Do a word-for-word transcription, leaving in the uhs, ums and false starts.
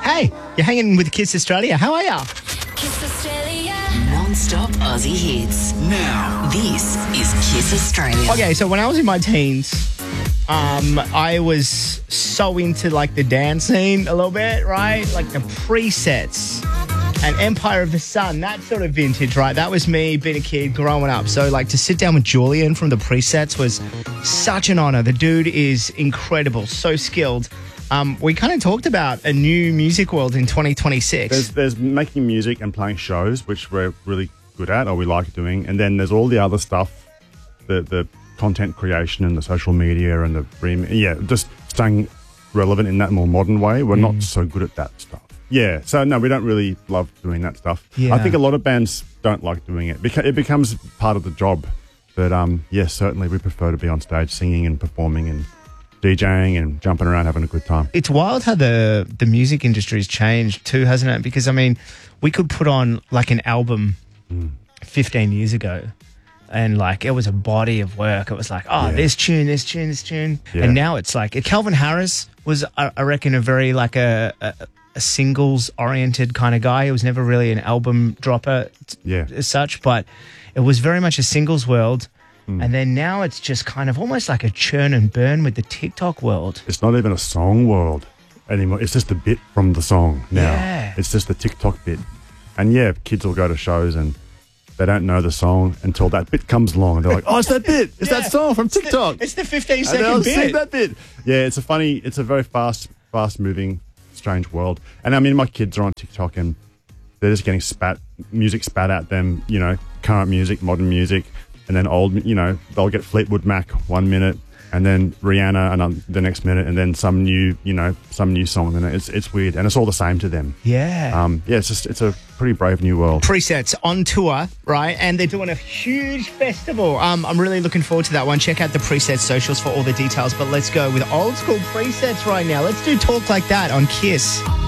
Hey, you're hanging with Kiss Australia. How are ya? Kiss Australia. Non-stop Aussie hits. Now, This is Kiss Australia. Okay, so when I was in my teens, um, I was so into like the dance scene a little bit, right? Like the presets and Empire of the Sun, that sort of vintage, right? That was me being a kid growing up. So like to sit down with Julian from the presets was such an honor. The dude is incredible, so skilled. Um, we kind of talked about a new music world in twenty twenty-six. There's, there's making music and playing shows, which we're really good at or we like doing. And then there's all the other stuff, the the content creation and the social media and the... Rem- yeah, just staying relevant in that more modern way. We're mm. not so good at that stuff. Yeah, so no, we don't really love doing that stuff. Yeah. I think a lot of bands don't like doing it. Beca- it becomes part of the job. But um, yes, certainly we prefer to be on stage singing and performing and DJing and jumping around having a good time. It's wild how the, the music industry's changed too, hasn't it? Because, I mean, we could put on like an album mm. fifteen years ago and like it was a body of work. It was like, oh, Yeah. this tune, this tune, this tune. Yeah. And now it's like, Calvin Harris was, I, I reckon, a very like a, a, a singles-oriented kind of guy. He was never really an album dropper Yeah. as such, but it was very much a singles world. And then now it's just kind of almost like a churn and burn with the TikTok world. It's not even a song world anymore. It's just a bit from the song now. Yeah. It's just the TikTok bit. And yeah, kids will go to shows and they don't know the song until that bit comes along. And they're like, oh, it's that bit. It's Yeah. that song from TikTok. It's the fifteen and second they'll bit. sing that bit. Yeah, it's a funny, it's a very fast, fast moving, strange world. And I mean, my kids are on TikTok and they're just getting spat, music spat at them, you know, current music, modern music. And then old, you know, they'll get Fleetwood Mac one minute, and then Rihanna another, the next minute, and then some new, you know, some new song. And it's it's weird, and it's all the same to them. Yeah. Um, yeah, it's just it's a pretty brave new world. Presets on tour, right? And they're doing a huge festival. Um, I'm really looking forward to that one. Check out the Presets socials for all the details. But let's go with old school Presets right now. Let's do Talk Like That on Kiss.